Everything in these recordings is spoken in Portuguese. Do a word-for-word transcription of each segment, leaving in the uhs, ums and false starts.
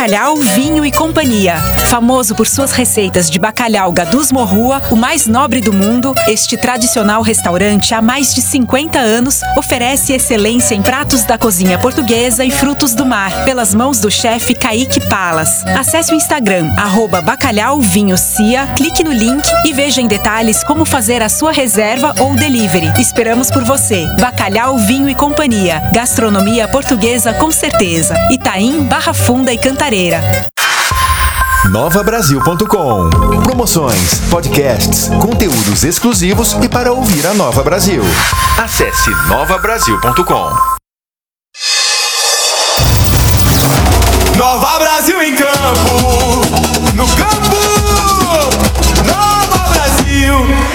Bacalhau, Vinho e Companhia. Famoso por suas receitas de bacalhau Gadus Morrua, o mais nobre do mundo, este tradicional restaurante há mais de cinquenta anos oferece excelência em pratos da cozinha portuguesa e frutos do mar, pelas mãos do chefe Kaique Palas. Acesse o Instagram, arroba Bacalhau Vinho Cia, clique no link e veja em detalhes como fazer a sua reserva ou delivery. Esperamos por você. Bacalhau, Vinho e Companhia. Gastronomia portuguesa com certeza. Itaim, Barra Funda e Cantareira. nova brasil ponto com. Promoções, podcasts, conteúdos exclusivos e para ouvir a Nova Brasil. Acesse nova brasil ponto com. Nova Brasil em campo, no campo, Nova Brasil.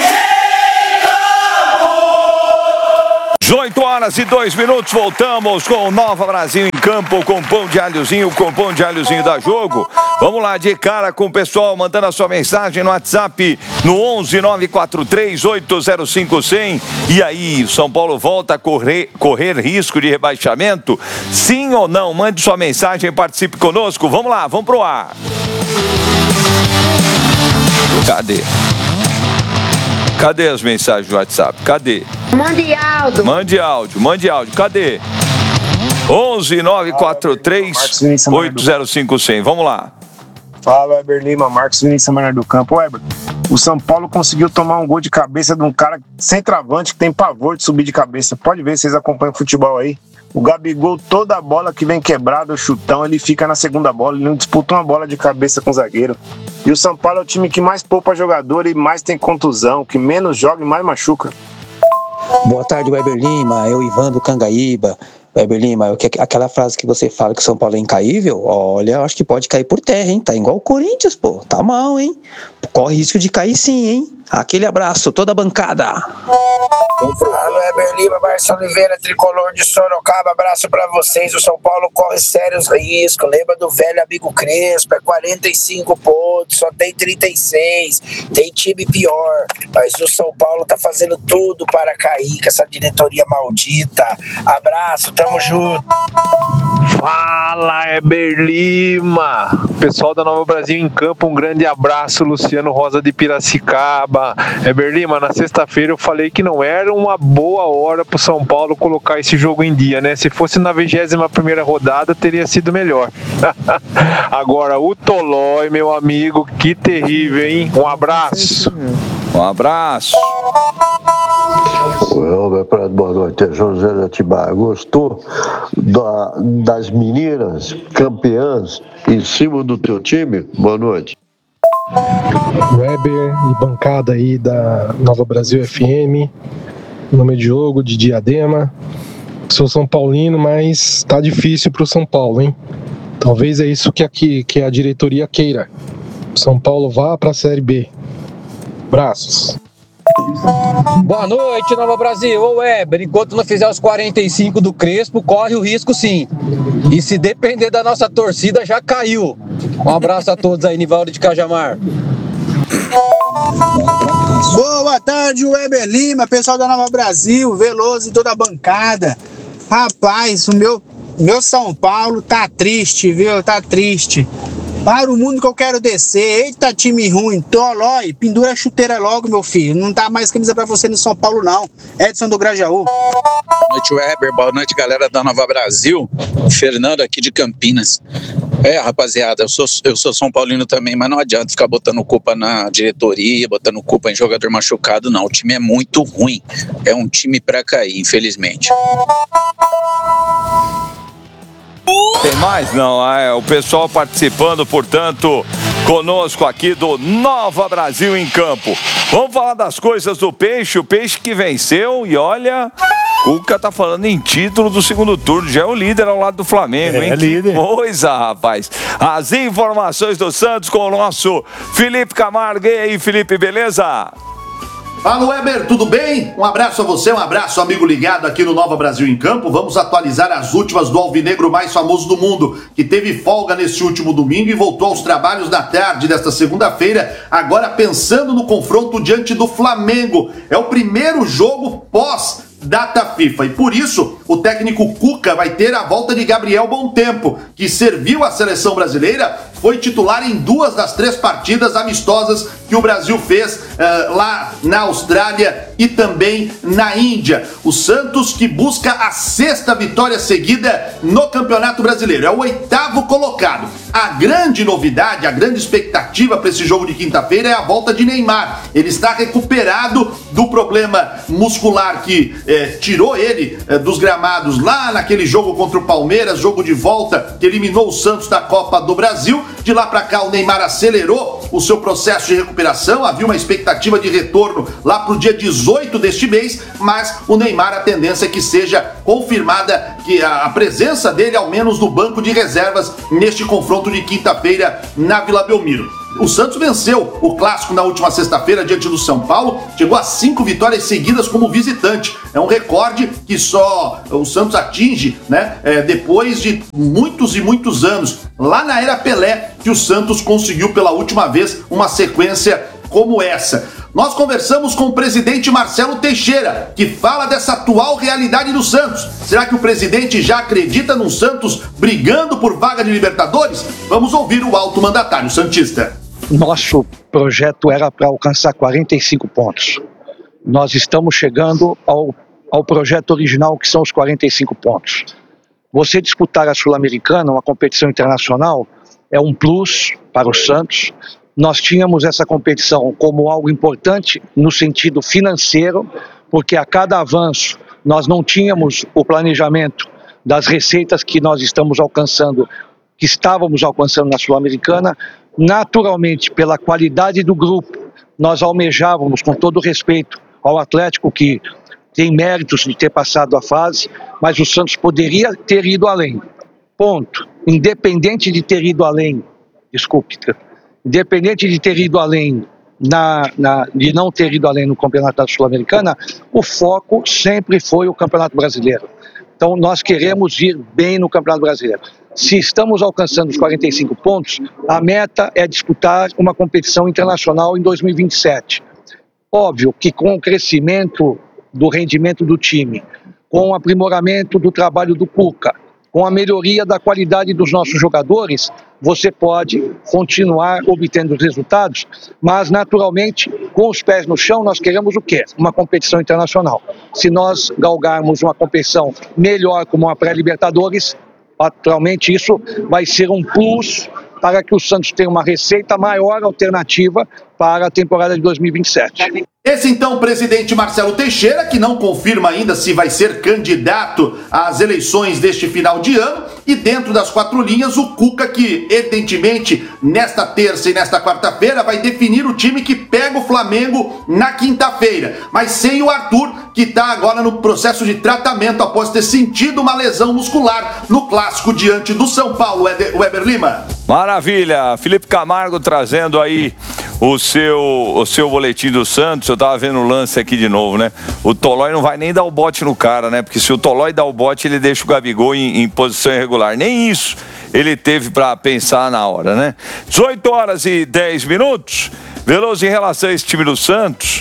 dezoito horas e dois minutos, voltamos com o Nova Brasil em campo, com pão de alhozinho, com pão de alhozinho da Jogo. Vamos lá, de cara com o pessoal mandando a sua mensagem no WhatsApp no onze nove quatro três oito zero cinco zero zero. E aí, o São Paulo volta a correr, correr risco de rebaixamento? Sim ou não? Mande sua mensagem e participe conosco. Vamos lá, vamos pro ar. Cadê? Cadê as mensagens do WhatsApp? Cadê? Mande áudio. Mande áudio, mande áudio. Cadê? onze nove quatro três oito zero cinco zero zero. Vamos lá. Fala, Weber Lima, Marcos Vinícius Samaná do Campo. Weber, o São Paulo conseguiu tomar um gol de cabeça de um cara centroavante que tem pavor de subir de cabeça. Pode ver, vocês acompanham o futebol aí. O Gabigol, toda a bola que vem quebrada, o chutão, ele fica na segunda bola, ele não disputa uma bola de cabeça com o zagueiro. E o São Paulo é o time que mais poupa jogador e mais tem contusão, que menos joga e mais machuca. Boa tarde, Weber Lima, eu Ivan do Cangaíba. Weber Lima, eu, aquela frase que você fala que o São Paulo é incaível, olha, eu acho que pode cair por terra, hein? Tá igual o Corinthians, pô, tá mal, hein? Corre risco de cair sim, hein? Aquele abraço, toda a bancada. Alô, Weber Lima, Marcio Oliveira, tricolor de Sorocaba, abraço pra vocês. O São Paulo corre sérios riscos, lembra do velho amigo Crespo, é quarenta e cinco pontos, só tem trinta e seis, tem time pior, mas o São Paulo tá fazendo tudo para cair com essa diretoria maldita. Abraço, tamo junto. Fala, Weber Lima, pessoal da Nova Brasil em campo, um grande abraço, Luciano Rosa de Piracicaba. Weber Lima, na sexta-feira eu falei que não era uma boa hora pro São Paulo colocar esse jogo em dia, né? Se fosse na vigésima primeira rodada, teria sido melhor. Agora, o Tolói, meu amigo, que terrível, hein? Um abraço. Um abraço. Oi, boa noite, é José de Atibaia. Gostou da, das meninas campeãs em cima do teu time? Boa noite. Weber e bancada aí da Nova Brasil F M, nome de jogo de Diadema. Sou São Paulino, mas tá difícil pro São Paulo, hein? Talvez é isso que, aqui, que a diretoria queira. São Paulo vá pra Série B. Braços. Boa noite, Nova Brasil. Ô Weber, enquanto não fizer os quarenta e cinco do Crespo, corre o risco sim. E se depender da nossa torcida, já caiu. Um abraço a todos aí, Nivaldo de Cajamar. Boa tarde, Weber Lima, pessoal da Nova Brasil, Veloso e toda a bancada. Rapaz, o meu, meu São Paulo tá triste, viu? Tá triste. Para o mundo que eu quero descer. Eita, time ruim. Tolói, pendura a chuteira logo, meu filho. Não tá mais camisa pra você no São Paulo, não. Edson do Grajaú. Boa noite, Weber. Boa noite, galera da Nova Brasil. Fernando aqui de Campinas. É, rapaziada, eu sou, eu sou São Paulino também, mas não adianta ficar botando culpa na diretoria, botando culpa em jogador machucado, não. O time é muito ruim. É um time pra cair, infelizmente. Tem mais? Não, é o pessoal participando, portanto, conosco aqui do Nova Brasil em Campo. Vamos falar das coisas do Peixe, o Peixe que venceu e olha, o Cuca tá falando em título do segundo turno, já é o líder ao lado do Flamengo, hein? É líder. Que coisa, rapaz. As informações do Santos com o nosso Felipe Camargo. E aí, Felipe, beleza? Fala, Weber, tudo bem? Um abraço a você, um abraço, amigo ligado aqui no Nova Brasil em Campo. Vamos atualizar as últimas do alvinegro mais famoso do mundo, que teve folga neste último domingo e voltou aos trabalhos na tarde desta segunda-feira, agora pensando no confronto diante do Flamengo. É o primeiro jogo pós data FIFA. E por isso, o técnico Cuca vai ter a volta de Gabriel Bontempo, que serviu a seleção brasileira, foi titular em duas das três partidas amistosas que o Brasil fez uh, lá na Austrália e também na Índia. O Santos que busca a sexta vitória seguida no Campeonato Brasileiro. É o oitavo colocado. A grande novidade, a grande expectativa para esse jogo de quinta-feira é a volta de Neymar. Ele está recuperado do problema muscular que eh, tirou ele eh, dos gramados lá naquele jogo contra o Palmeiras, jogo de volta que eliminou o Santos da Copa do Brasil. De lá para cá o Neymar acelerou o seu processo de recuperação, havia uma expectativa de retorno lá para o dia dezoito deste mês, mas o Neymar, a tendência é que seja confirmada que a presença dele, ao menos no banco de reservas, neste confronto de quinta-feira na Vila Belmiro. O Santos venceu o clássico na última sexta-feira diante do São Paulo, chegou a cinco vitórias seguidas como visitante. É um recorde que só o Santos atinge, né, é, depois de muitos e muitos anos. Lá na era Pelé, que o Santos conseguiu pela última vez uma sequência como essa. Nós conversamos com o presidente Marcelo Teixeira, que fala dessa atual realidade do Santos. Será que o presidente já acredita no Santos brigando por vaga de Libertadores? Vamos ouvir o alto mandatário santista. Nosso projeto era para alcançar quarenta e cinco pontos. Nós estamos chegando ao, ao projeto original, que são os quarenta e cinco pontos. Você disputar a Sul-Americana, uma competição internacional, é um plus para o Santos. Nós tínhamos essa competição como algo importante no sentido financeiro, porque a cada avanço nós não tínhamos o planejamento das receitas que nós estamos alcançando, que estávamos alcançando na Sul-Americana. Naturalmente, pela qualidade do grupo, nós almejávamos, com todo respeito ao Atlético, que tem méritos de ter passado a fase, mas o Santos poderia ter ido além. Ponto. Independente de ter ido além, desculpe, independente de ter ido além, na, na, de não ter ido além no Campeonato da Sul-Americana, o foco sempre foi o Campeonato Brasileiro. Então nós queremos ir bem no Campeonato Brasileiro. Se estamos alcançando os quarenta e cinco pontos, a meta é disputar uma competição internacional em dois mil e vinte e sete. Óbvio que com o crescimento do rendimento do time, com o aprimoramento do trabalho do Cuca, com a melhoria da qualidade dos nossos jogadores, você pode continuar obtendo os resultados, mas naturalmente, com os pés no chão, nós queremos o quê? Uma competição internacional. Se nós galgarmos uma competição melhor como a pré-Libertadores, naturalmente isso vai ser um plus para que o Santos tenha uma receita maior alternativa para a temporada de dois mil e vinte e sete. Esse então o presidente Marcelo Teixeira, que não confirma ainda se vai ser candidato às eleições deste final de ano, e dentro das quatro linhas o Cuca, que evidentemente nesta terça e nesta quarta-feira vai definir o time que pega o Flamengo na quinta-feira, mas sem o Arthur, que está agora no processo de tratamento após ter sentido uma lesão muscular no clássico diante do São Paulo. Weber Lima. Maravilha, Felipe Camargo trazendo aí o seu, o seu boletim do Santos. Eu tava vendo o lance aqui de novo, né? O Tolói não vai nem dar o bote no cara, né? Porque se o Tolói dá o bote, ele deixa o Gabigol em, em posição irregular. Nem isso ele teve para pensar na hora, né? dezoito horas e dez minutos. Veloso, em relação a esse time do Santos,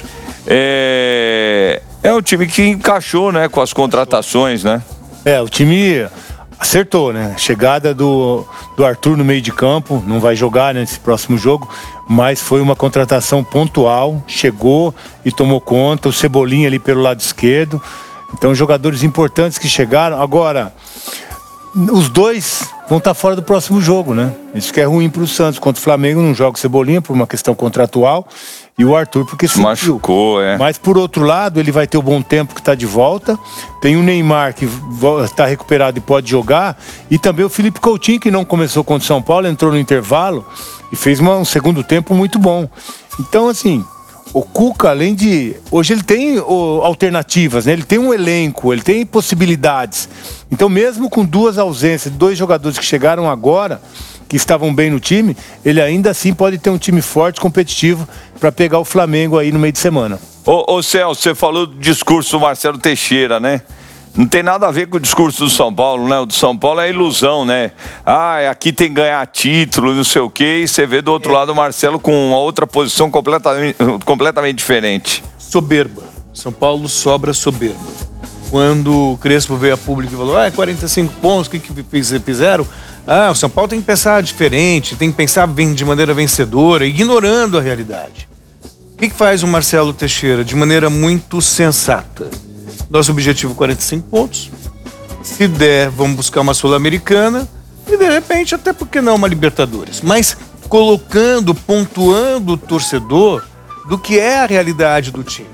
é, é um time que encaixou, né? Com as contratações, né? É, o time acertou, né? Chegada do, do Arthur no meio de campo, não vai jogar nesse próximo jogo, mas foi uma contratação pontual, chegou e tomou conta, o Cebolinha ali pelo lado esquerdo. Então, jogadores importantes que chegaram. Agora, os dois vão estar fora do próximo jogo, né? Isso que é ruim para o Santos. Contra o Flamengo não joga o Cebolinha por uma questão contratual e o Arthur porque se machucou, é. Mas por outro lado, ele vai ter o Bom Tempo que está de volta. Tem o Neymar que está recuperado e pode jogar. E também o Felipe Coutinho, que não começou contra o São Paulo, entrou no intervalo e fez uma, um segundo tempo muito bom. Então, assim, o Cuca, além de... Hoje ele tem oh, alternativas, né? Ele tem um elenco, ele tem possibilidades. Então, mesmo com duas ausências, dois jogadores que chegaram agora, que estavam bem no time, ele ainda assim pode ter um time forte, competitivo, para pegar o Flamengo aí no meio de semana. Ô, ô Celso, você falou do discurso do Marcelo Teixeira, né? Não tem nada a ver com o discurso do São Paulo, né? O do São Paulo é ilusão, né? Ah, aqui tem que ganhar título, não sei o quê. E você vê do outro lado o Marcelo com uma outra posição completamente, completamente diferente. Soberba. São Paulo sobra soberba. quando o Crespo veio a público e falou, ah, quarenta e cinco pontos, o que, que fizeram? Ah, o São Paulo tem que pensar diferente, tem que pensar de maneira vencedora, ignorando a realidade. O que, que faz o Marcelo Teixeira? De maneira muito sensata. Nosso objetivo, quarenta e cinco pontos. Se der, vamos buscar uma Sul-Americana e, de repente, até porque não uma Libertadores. Mas colocando, pontuando o torcedor do que é a realidade do time.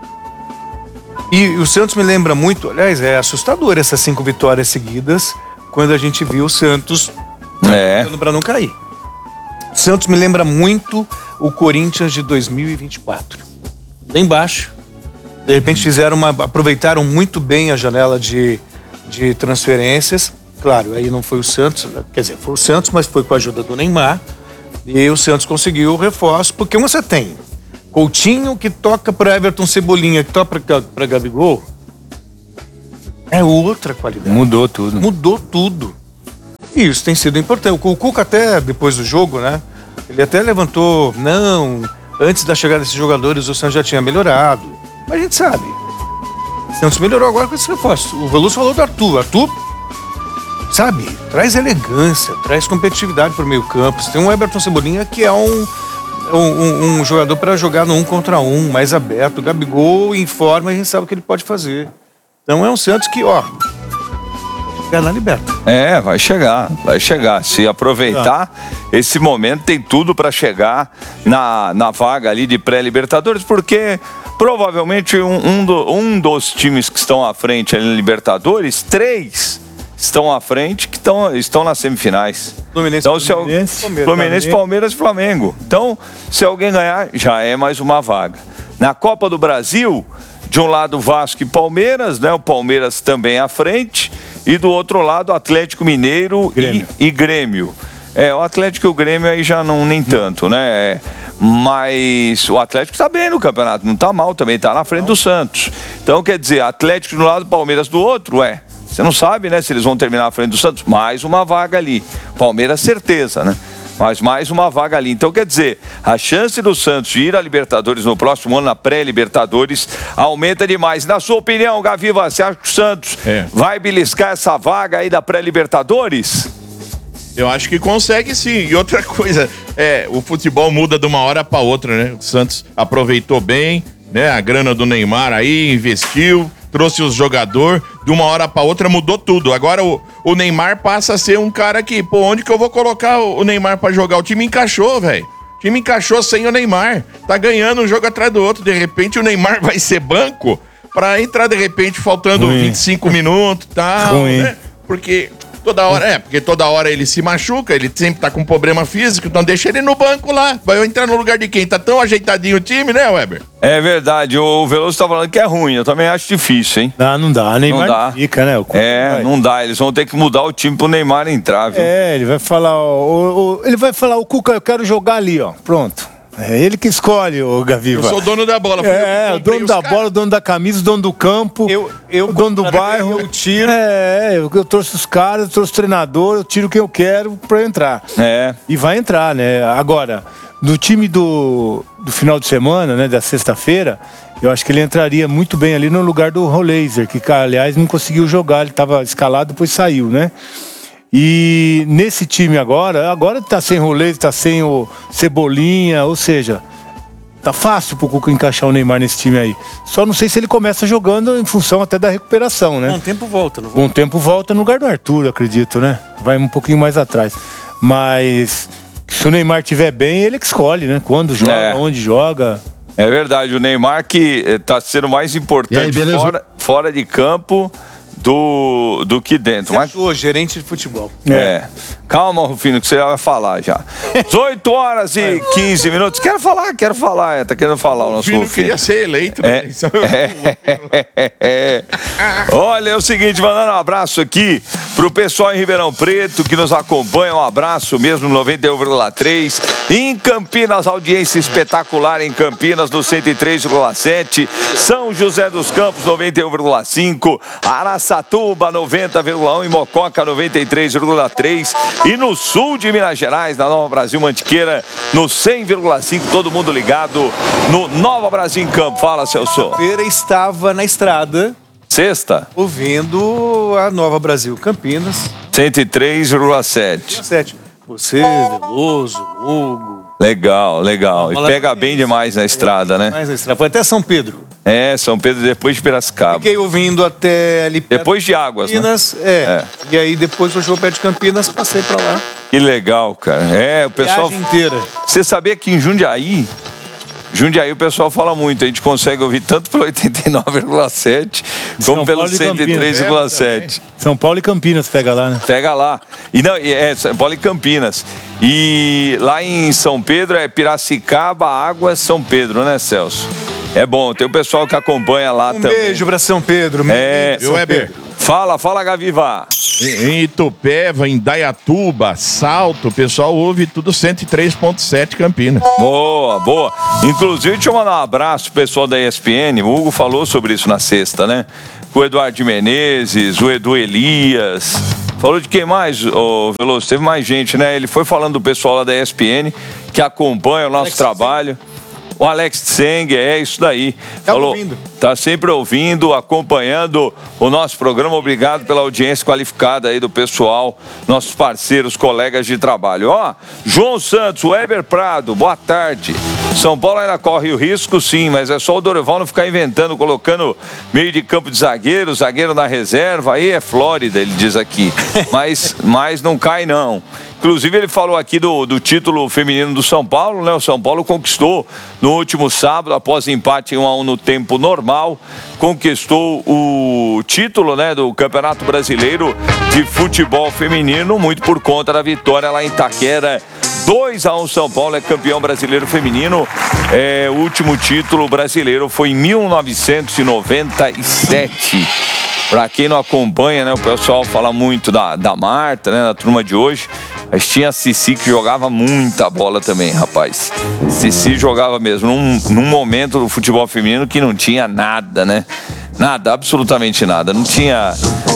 E o Santos me lembra muito, aliás, é assustador essas cinco vitórias seguidas, quando a gente viu o Santos é. para não cair. O Santos me lembra muito o Corinthians de dois mil e vinte e quatro. Lá embaixo. De repente fizeram uma, aproveitaram muito bem a janela de, de transferências. Claro, aí não foi o Santos, quer dizer, foi o Santos, mas foi com a ajuda do Neymar. E o Santos conseguiu o reforço, porque você tem Coutinho que toca para Everton Cebolinha, que toca para Gabigol. É outra qualidade. Mudou tudo. Mudou tudo. E isso tem sido importante. O Cuca até, depois do jogo, né? Ele até levantou, não, antes da chegada desses jogadores o Santos já tinha melhorado. Mas a gente sabe. O Santos melhorou agora com esse reforço. O Veloso falou do Arthur. Arthur, sabe, traz elegância, traz competitividade para o meio campo. Você tem um Everton Cebolinha que é um, um, um, um jogador para jogar no um contra um, mais aberto. O Gabigol em forma, a gente sabe o que ele pode fazer. Então é um Santos que, ó, chegar na liberta. É, vai chegar, vai chegar. Se aproveitar ah. esse momento, tem tudo para chegar na, na vaga ali de pré-Libertadores, porque provavelmente um, um, do, um dos times que estão à frente ali na Libertadores, três estão à frente que tão, estão nas semifinais. Fluminense, então, se Fluminense, Palmeiras, Fluminense, Palmeiras e Flamengo. Então, se alguém ganhar, já é mais uma vaga. Na Copa do Brasil, de um lado Vasco e Palmeiras, né? O Palmeiras também à frente. E do outro lado, Atlético Mineiro Grêmio. E, e Grêmio. É, o Atlético e o Grêmio aí já não nem tanto, né? Mas o Atlético está bem no campeonato, não está mal também, está na frente do Santos. Então, quer dizer, Atlético de um lado, Palmeiras do outro, é. Você não sabe, né, se eles vão terminar à frente do Santos. Mais uma vaga ali. Palmeiras, certeza, né? Mas mais uma vaga ali. Então, quer dizer, a chance do Santos de ir à Libertadores no próximo ano, na pré-Libertadores, aumenta demais. Na sua opinião, Gaviva, você acha que o Santos é. vai beliscar essa vaga aí da pré-Libertadores? Eu acho que consegue sim. E outra coisa, é, o futebol muda de uma hora para outra, né? O Santos aproveitou bem, né? A grana do Neymar aí, investiu, trouxe os jogadores, de uma hora para outra mudou tudo. Agora o, o Neymar passa a ser um cara que, pô, onde que eu vou colocar o Neymar para jogar? O time encaixou, velho. O time encaixou sem o Neymar. Tá ganhando um jogo atrás do outro. De repente o Neymar vai ser banco para entrar de repente faltando Ruim. vinte e cinco minutos e tal, Ruim. né? Porque toda hora, é, porque toda hora ele se machuca, ele sempre tá com problema físico, então deixa ele no banco lá. Vai entrar no lugar de quem? Tá tão ajeitadinho o time, né, Weber? É verdade, o Veloso tá falando que é ruim, eu também acho difícil, hein? Não, não dá, Neymar não dá. fica, né? O é, vai. não dá, eles vão ter que mudar o time pro Neymar entrar, viu? É, ele vai falar, o, o, ele vai falar, o Cuca, eu quero jogar ali, ó, pronto. É ele que escolhe, o Gaviva. Eu sou o dono da bola. É, o dono da bola, o dono da camisa, o dono do campo, eu, eu, o dono do bairro. Eu tiro. É, eu, eu trouxe os caras, eu trouxe o treinador, eu tiro quem eu quero pra entrar. É. E vai entrar, né? Agora, no time do, do final de semana, né, da sexta-feira, eu acho que ele entraria muito bem ali no lugar do Roleiser, que, aliás, não conseguiu jogar, ele estava escalado, depois saiu, né? E nesse time agora, agora tá sem Roleiser, tá sem o Cebolinha, ou seja, tá fácil pro Cuca encaixar o Neymar nesse time aí. Só não sei se ele começa jogando em função até da recuperação, né? Com o tempo volta, não Com o tempo volta no lugar do Arthur, acredito, né? Vai um pouquinho mais atrás. Mas se o Neymar estiver bem, ele que escolhe, né? Quando joga, é. onde joga. É verdade, o Neymar que tá sendo mais importante aí, fora, fora de campo do, do que dentro. Mas o gerente de futebol. É. é. Calma, Rufino, que você já vai falar já. dezoito horas e quinze minutos. Quero falar, quero falar. É, tá querendo falar o nosso Rufino. Rufino queria ser eleito. É. É. É. É. Olha, é o seguinte, mandando um abraço aqui pro pessoal em Ribeirão Preto que nos acompanha. Um abraço mesmo no noventa e um vírgula três. Em Campinas, audiência espetacular em Campinas no cento e três vírgula sete. São José dos Campos, noventa e um vírgula cinco. Araçatuba, noventa vírgula um. E Mococa, noventa e três vírgula três. E no sul de Minas Gerais, na Nova Brasil Mantiqueira, no cem vírgula cinco, todo mundo ligado no Nova Brasil em Campo. Fala, Celso. A feira estava na estrada, Sexta? Ouvindo a Nova Brasil Campinas. cento e três vírgula sete. Você, Veloso, Hugo. Legal, legal. E pega bem demais na estrada, né? Mais na estrada. Foi até São Pedro. É, São Pedro depois de Piracicaba. Fiquei ouvindo até ali perto depois de Águas, Campinas, né? É. é. E aí depois eu chegou perto de Campinas, passei pra lá. Que legal, cara. É, o pessoal... Viagem inteira. Você sabia que em Jundiaí... Jundiaí o pessoal fala muito, a gente consegue ouvir tanto pelo oitenta e nove vírgula sete como pelo cento e três vírgula sete. São Paulo e Campinas pega lá, né? Pega lá. E não, é São Paulo e Campinas. E lá em São Pedro é Piracicaba, Águas, São Pedro, né, Celso? É bom, tem o pessoal que acompanha lá um também. Um beijo pra São Pedro. É, São Weber. Fala, fala, Gaviva. Em Itupeva, em Dayatuba, Salto, o pessoal ouve tudo cento e três ponto sete Campinas. Boa, boa. Inclusive, deixa eu mandar um abraço pro pessoal da E S P N. O Hugo falou sobre isso na sexta, né? O Eduardo de Menezes, o Edu Elias. Falou de quem mais, ô Veloso? Teve mais gente, né? Ele foi falando do pessoal lá da E S P N que acompanha o nosso Alex trabalho. O Alex Tseng, é isso daí. Tá Falou, ouvindo. Tá sempre ouvindo, acompanhando o nosso programa. Obrigado pela audiência qualificada aí do pessoal, nossos parceiros, colegas de trabalho. Ó, João Santos, Weber Prado, boa tarde. São Paulo ainda corre o risco, sim, mas é só o Dorival não ficar inventando, colocando meio de campo de zagueiro, zagueiro na reserva. Aí é Flórida, ele diz aqui. Mas, mas não cai, não. Inclusive, ele falou aqui do, do título feminino do São Paulo, né? O São Paulo conquistou no último sábado, após empate em um a um no tempo normal, conquistou o título, né, do Campeonato Brasileiro de Futebol Feminino, muito por conta da vitória lá em Itaquera. dois a um São Paulo é campeão brasileiro feminino. É, o último título brasileiro foi em mil novecentos e noventa e sete. Pra quem não acompanha, né, o pessoal fala muito da, da Marta, né, da turma de hoje. Mas tinha a Cici que jogava muita bola também, rapaz. Cici jogava mesmo num, num momento do futebol feminino que não tinha nada, né? Nada, absolutamente nada. Não tinha...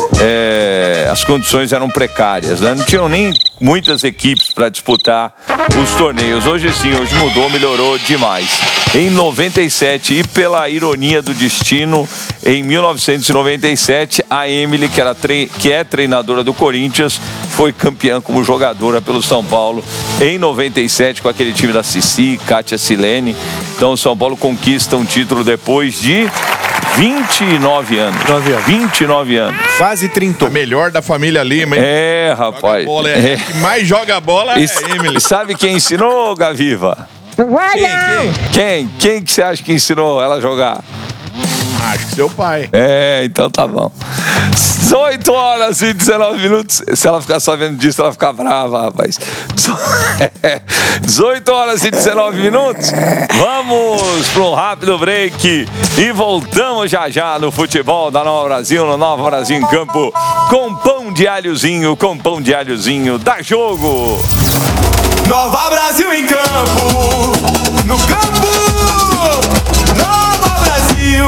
É, as condições eram precárias, né? Não tinham nem muitas equipes para disputar os torneios. Hoje sim, hoje mudou, melhorou demais. Em noventa e sete, e pela ironia do destino, em mil novecentos e noventa e sete, a Emily, que, era tre... que é treinadora do Corinthians, foi campeã como jogadora pelo São Paulo em noventa e sete, com aquele time da Cici, Kátia Silene. Então o São Paulo conquista um título depois de vinte e nove anos. vinte e nove anos. Quase trinta. A melhor da família Lima, hein? É, rapaz. Bola, é. É. Que mais joga bola e, é a Emily. E sabe quem ensinou, Gaviva? Quem, quem? Quem que você acha que ensinou ela a jogar? Acho que seu pai. É, então tá bom. dezoito horas e dezenove minutos. Se ela ficar sabendo disso, ela fica brava, rapaz. dezoito horas e dezenove minutos. Vamos para um rápido break e voltamos já já no futebol da Nova Brasil, no Nova Brasil em Campo, com pão de alhozinho, com pão de alhozinho. Dá jogo! Nova Brasil em campo, no campo, Nova Brasil.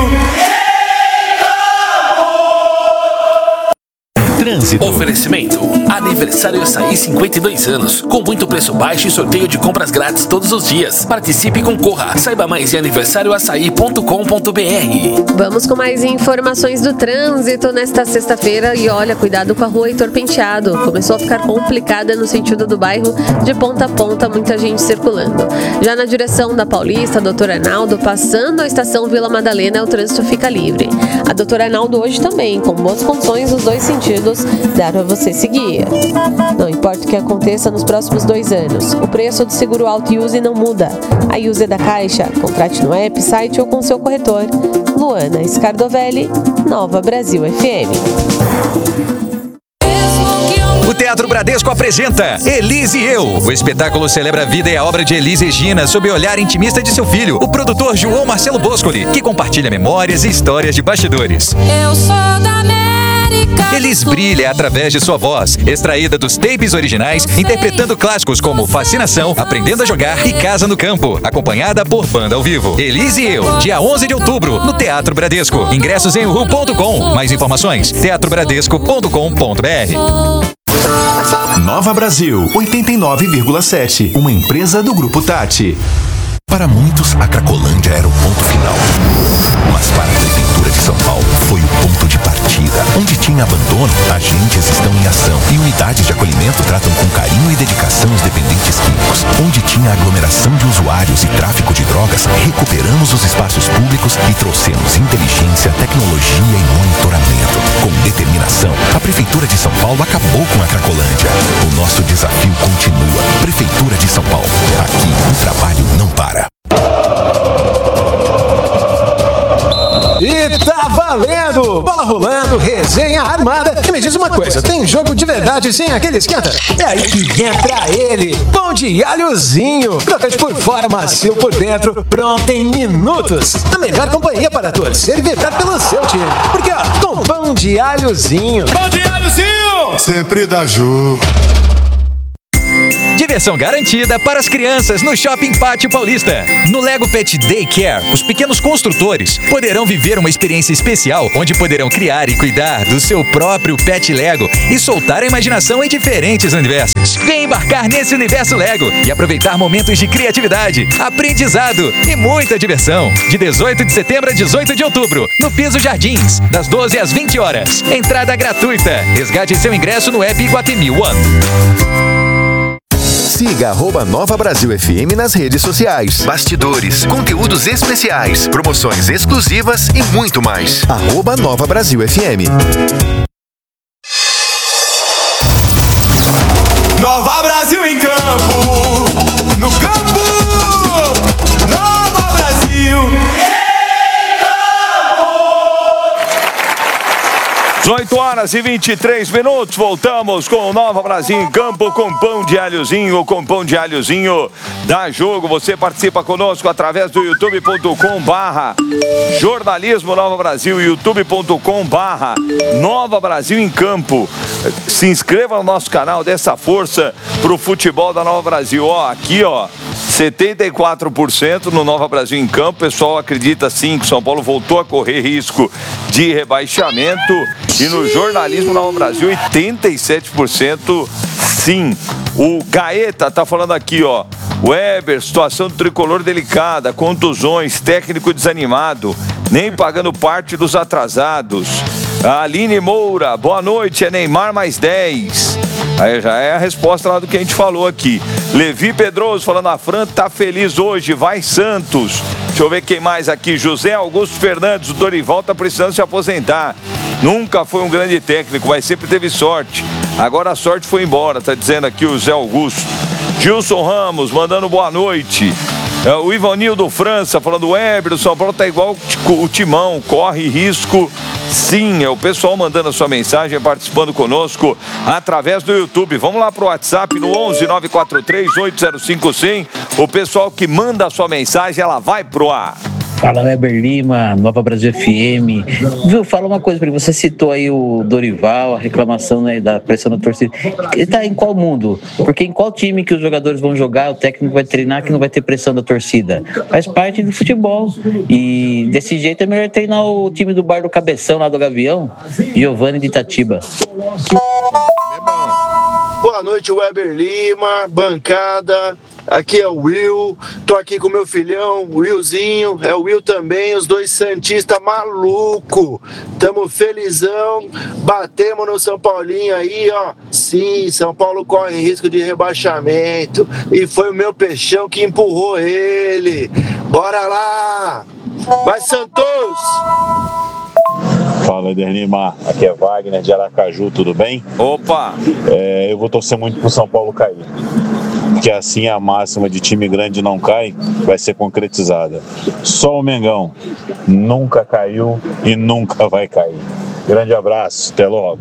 Trânsito. Oferecimento. Aniversário Açaí cinquenta e dois anos. Com muito preço baixo e sorteio de compras grátis todos os dias. Participe e concorra. Saiba mais em aniversário açaí ponto com ponto b r. Vamos com mais informações do trânsito nesta sexta-feira. E olha, cuidado com a rua Heitor Penteado. Começou a ficar complicada no sentido do bairro, de ponta a ponta, muita gente circulando. Já na direção da Paulista, doutor Arnaldo, passando a estação Vila Madalena, o trânsito fica livre. A doutor Arnaldo hoje também, com boas condições nos dois sentidos, dá para você seguir. Não importa o que aconteça nos próximos dois anos, o preço do seguro Auto e Use não muda. A Use é da Caixa. Contrate no app, site ou com seu corretor. Luana Scardovelli, Nova Brasil F M. O Teatro Bradesco apresenta Elise e Eu. O espetáculo celebra a vida e a obra de Elis Regina sob o olhar intimista de seu filho, o produtor João Marcelo Boscoli, que compartilha memórias e histórias de bastidores. Eu sou da América. Elis brilha através de sua voz, extraída dos tapes originais, interpretando clássicos como Fascinação, Aprendendo a Jogar e Casa no Campo, acompanhada por banda ao vivo. Elise e Eu, dia onze de outubro, no Teatro Bradesco. Ingressos em uhu ponto com. Mais informações, teatro bradesco ponto com ponto b r. Nova Brasil, oitenta e nove vírgula sete, uma empresa do Grupo Tati. Para muitos, a Cracolândia era o ponto final. Mas para a Prefeitura de São Paulo, foi o ponto de partida. Onde tinha abandono, agentes estão em ação. E unidades de acolhimento tratam com carinho e dedicação os dependentes químicos. Onde tinha aglomeração de usuários e tráfico de drogas, recuperamos os espaços públicos e trouxemos inteligência, tecnologia e monitoramento. Com determinação, a Prefeitura de São Paulo acabou com a Cracolândia. O nosso desafio continua. Prefeitura de São Paulo. Aqui, o trabalho não para. E tá valendo! Bola rolando, resenha armada. E me diz uma coisa, tem jogo de verdade sem aquele esquenta? É aí que entra ele, pão de alhozinho. Crocante por fora, macio por dentro, pronto em minutos. A melhor companhia para torcer e vibrar pelo seu time. Porque ó, com pão de alhozinho. Pão de alhozinho! Sempre dá jogo. Diversão garantida para as crianças no Shopping Pátio Paulista. No Lego Pet Daycare, os pequenos construtores poderão viver uma experiência especial onde poderão criar e cuidar do seu próprio pet Lego e soltar a imaginação em diferentes universos. Vem embarcar nesse universo Lego e aproveitar momentos de criatividade, aprendizado e muita diversão. De dezoito de setembro a dezoito de outubro, no Piso Jardins, das doze às vinte horas. Entrada gratuita. Resgate seu ingresso no app Iguatemi One. Siga arroba Nova Brasil F M nas redes sociais. Bastidores, conteúdos especiais, promoções exclusivas e muito mais. Arroba Nova Brasil F M. Nova Brasil em campo, no campo, Nova Brasil. dezoito horas e vinte e três minutos, voltamos com o Nova Brasil em campo, com pão de alhozinho, com pão de alhozinho da Jogo. Você participa conosco através do youtube ponto com barra jornalismo Nova Brasil, youtube ponto com barra Nova Brasil em campo. Se inscreva no nosso canal, dê essa força pro futebol da Nova Brasil. Ó, aqui ó, setenta e quatro por cento no Nova Brasil em campo. O pessoal acredita sim que o São Paulo voltou a correr risco de rebaixamento. E no jornalismo Nova Brasil, oitenta e sete por cento sim. O Gaeta tá falando aqui, ó. Weber, situação do tricolor delicada, contusões, técnico desanimado, nem pagando parte dos atrasados. A Aline Moura, boa noite, é Neymar mais dez. Aí já é a resposta lá do que a gente falou aqui. Levi Pedroso falando, a Fran tá feliz hoje, vai Santos. Deixa eu ver quem mais aqui. José Augusto Fernandes, o Dorival tá precisando se aposentar. Nunca foi um grande técnico, mas sempre teve sorte. Agora a sorte foi embora, tá dizendo aqui o Zé Augusto. Gilson Ramos, mandando boa noite. É, o Ivanildo França, falando, Weber, o São Paulo tá igual o Timão, corre risco. Sim, é o pessoal mandando a sua mensagem, participando conosco através do YouTube. Vamos lá pro WhatsApp no onze nove quatro três oito zero cinco cem. O pessoal que manda a sua mensagem, ela vai pro ar. Fala, Weber Lima, Nova Brasil F M. Viu, fala uma coisa pra ele. Você citou aí o Dorival, a reclamação, né, da pressão da torcida. Ele tá em qual mundo? Porque em qual time que os jogadores vão jogar, o técnico vai treinar que não vai ter pressão da torcida? Faz parte do futebol. E desse jeito é melhor treinar o time do Bar do Cabeção, lá do Gavião, Giovanni de Itatiba. Boa noite, Weber Lima, bancada. Aqui é o Will, tô aqui com meu filhão, o Willzinho, é o Will também, os dois santistas maluco. Tamo felizão, batemos no São Paulinho aí, ó. Sim, São Paulo corre risco de rebaixamento e foi o meu peixão que empurrou ele. Bora lá! Vai, Santos! Fala, Eder Lima, aqui é Wagner de Aracaju, tudo bem? Opa! É, eu vou torcer muito pro São Paulo cair, porque assim a máxima de time grande não cai, vai ser concretizada. Só o Mengão nunca caiu e nunca vai cair. Grande abraço, até logo.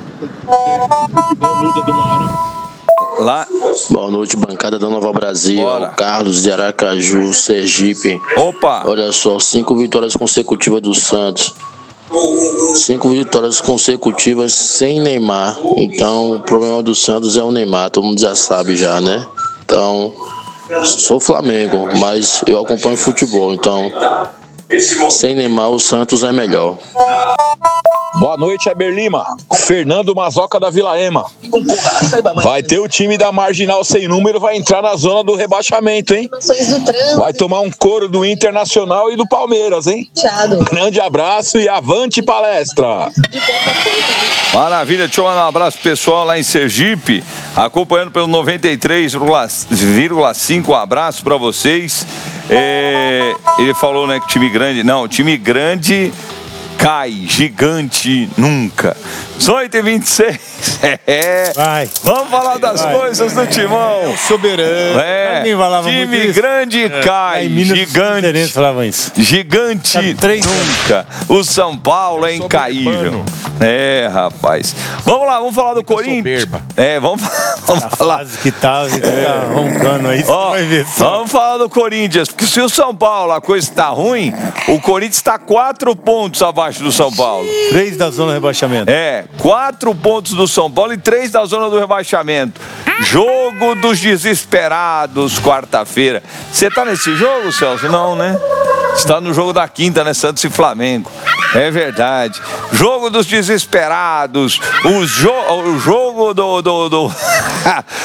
Lá. Boa noite, bancada da Nova Brasil. Carlos de Aracaju, Sergipe. Opa! Olha só, cinco vitórias consecutivas do Santos. Cinco vitórias consecutivas sem Neymar. Então, o problema do Santos é o Neymar, todo mundo já sabe já, né? Então, sou Flamengo, mas eu acompanho futebol. Então, sem Neymar, o Santos é melhor. Boa noite, Eber Lima. Fernando Mazoca da Vila Ema. Vai ter o time da Marginal Sem Número, vai entrar na zona do rebaixamento, hein? Vai tomar um couro do Internacional e do Palmeiras, hein? Grande abraço e avante palestra. Maravilha, deixa eu mandar um abraço pro pessoal lá em Sergipe, acompanhando pelo noventa e três vírgula cinco, um abraço pra vocês. É, ele falou, né, que time grande, não, time grande cai, gigante nunca. dezoito e vinte e seis. É. Vai. Vamos falar das Vai. coisas do Timão. Soberano. É. Time Time grande cai, gigante. Falavam isso. Gigante nunca. O São Paulo é incaível. É, rapaz. Vamos lá, vamos falar do Corinthians. É, vamos, vamos falar. Que tá, que tá roncando aí. Ó, vai ver só. Vamos falar do Corinthians, porque se o São Paulo a coisa está ruim, o Corinthians está quatro pontos abaixo do São Paulo. Três da zona do rebaixamento. É, quatro pontos do São Paulo e três da zona do rebaixamento. Jogo dos desesperados, quarta-feira. Você tá nesse jogo, Celso? Não, né? Você tá no jogo da quinta, né? Santos e Flamengo. É verdade. Jogo dos desesperados. O, jo o jogo do... do, do...